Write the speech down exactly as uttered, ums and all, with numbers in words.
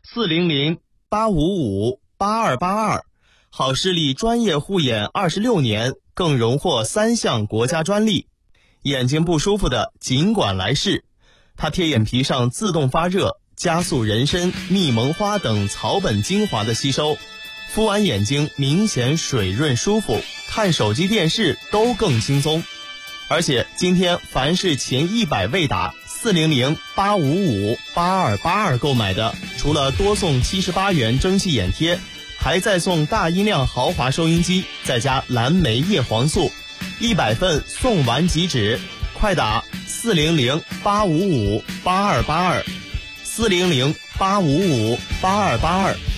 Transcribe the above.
四零零八五五八二八二，好视力专业护眼二十六年，更荣获三项国家专利。眼睛不舒服的尽管来试，它贴眼皮上自动发热，加速人参、蜜蒙花等草本精华的吸收，敷完眼睛明显水润舒服，看手机电视都更轻松。而且今天凡是前一百位打四零零八五五八二八二购买的，除了多送七十八元蒸汽眼贴，还再送大音量豪华收音机，再加蓝莓叶黄素，一百份送完即止。快打四零零八五五八二八二，四零零八五五八二八二。